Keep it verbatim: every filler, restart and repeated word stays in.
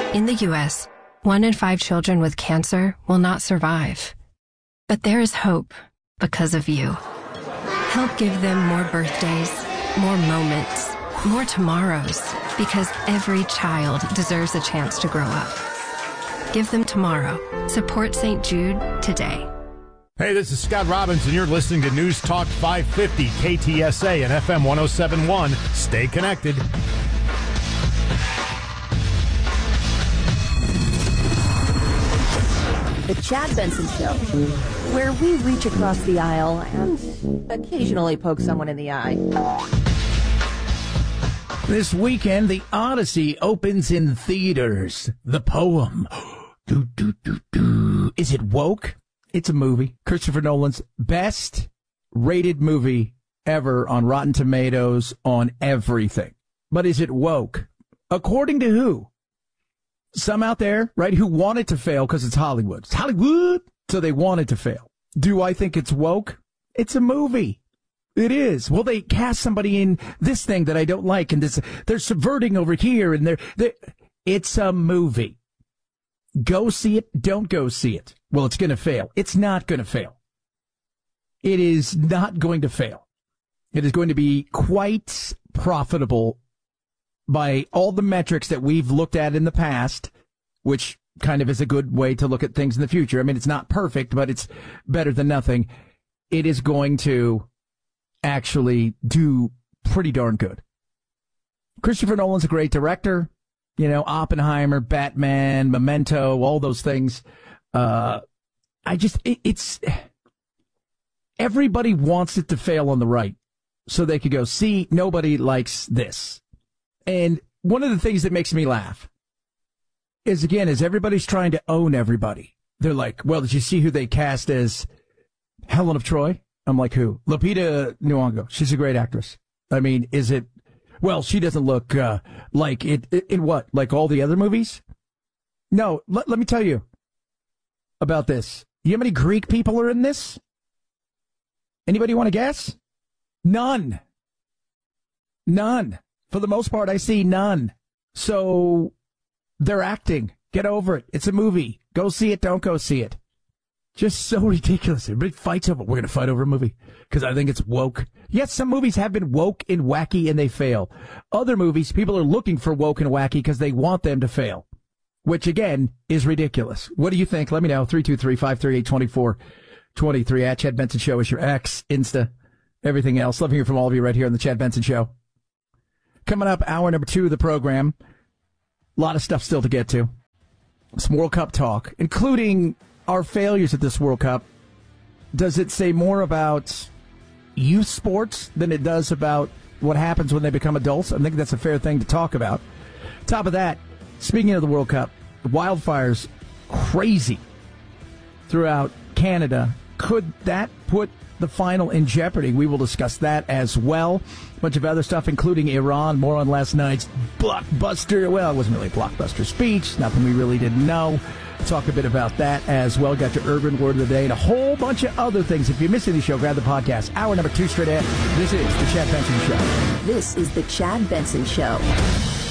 In the U S, one in five children with cancer will not survive. But there is hope because of you. Help give them more birthdays, more moments, more tomorrows, because every child deserves a chance to grow up. Give them tomorrow. Support Saint Jude today. Hey, this is Scott Robbins, and you're listening to News Talk five fifty K T S A and F M one oh seven point one. Stay connected. The Chad Benson Show, where we reach across the aisle and occasionally poke someone in the eye. This weekend, The Odyssey opens in theaters. The poem. Do, do, do, do. Is it woke? It's a movie. Christopher Nolan's best rated movie ever on Rotten Tomatoes, on everything. But is it woke? According to who? Some out there, right, who want it to fail because it's Hollywood. It's Hollywood, so they want it to fail. Do I think it's woke? It's a movie. It is. Well, they cast somebody in this thing that I don't like, and this, they're subverting over here, and they're, they're, it's a movie. Go see it, don't go see it. Well, it's going to fail. It's not going to fail. It is not going to fail. It is going to be quite profitable by all the metrics that we've looked at in the past, which kind of is a good way to look at things in the future. I mean, it's not perfect, but it's better than nothing. It is going to actually do pretty darn good. Christopher Nolan's a great director. You know, Oppenheimer, Batman, Memento, all those things. Uh, I just, it, it's, everybody wants it to fail on the right so they could go, see, nobody likes this. And one of the things that makes me laugh is, again, is everybody's trying to own everybody. They're like, well, did you see who they cast as Helen of Troy? I'm like, who? Lupita Nyong'o. She's a great actress. I mean, is it, well, she doesn't look uh, like it, it, in what? Like all the other movies? No, let, let me tell you about this. You know how many Greek people are in this? Anybody want to guess? None. None. For the most part, I see none. So they're acting. Get over it. It's a movie. Go see it. Don't go see it. Just so ridiculous. Everybody fights over. We're going to fight over a movie because I think it's woke. Yes, some movies have been woke and wacky and they fail. Other movies, people are looking for woke and wacky because they want them to fail, which, again, is ridiculous. What do you think? Let me know. three two three, five three eight, two four two three. At Chad Benson Show is your X, Insta, everything else. Love hearing from all of you right here on the Chad Benson Show. Coming up, hour number two of the program. A lot of stuff still to get to. Some World Cup talk, including our failures at this World Cup. Does it say more about youth sports than it does about what happens when they become adults? I think that's a fair thing to talk about. Top of that, speaking of the World Cup, wildfires crazy throughout Canada. Could that put the final in jeopardy? We will discuss that as well. A bunch of other stuff, including Iran. More on last night's blockbuster. Well, it wasn't really a blockbuster speech. Nothing we really didn't know. Talk a bit about that as well. Got your urban word of the day and a whole bunch of other things. If you're missing the show, grab the podcast. Hour number two straight ahead. This is the Chad Benson Show. This is the Chad Benson Show.